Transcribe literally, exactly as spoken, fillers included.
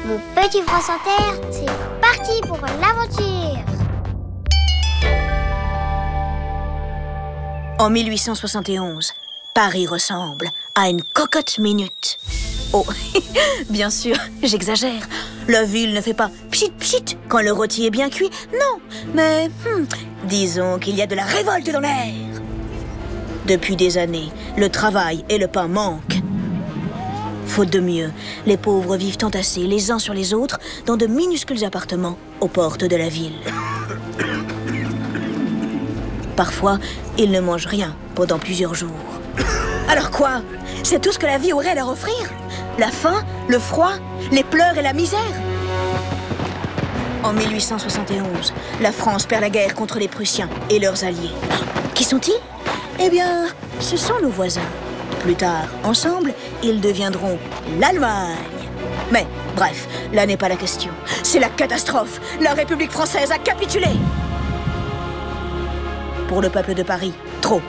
Mon petit France Inter, c'est parti pour l'aventure. En mille huit cent soixante et onze, Paris ressemble à une cocotte minute. Oh, bien sûr, j'exagère. La ville ne fait pas pchit pchit quand le rôti est bien cuit, non. Mais hmm, disons qu'il y a de la révolte dans l'air. Depuis des années, le travail et le pain manquent. Faute de mieux, les pauvres vivent entassés les uns sur les autres dans de minuscules appartements aux portes de la ville. Parfois, ils ne mangent rien pendant plusieurs jours. Alors quoi? C'est tout ce que la vie aurait à leur offrir? La faim, le froid, les pleurs et la misère? En mille huit cent soixante et onze, la France perd la guerre contre les Prussiens et leurs alliés. Qui sont-ils? Eh bien, ce sont nos voisins. Plus tard, ensemble, ils deviendront l'Allemagne. Mais, bref, là n'est pas la question. C'est la catastrophe. La République française a capitulé. Pour le peuple de Paris, trop.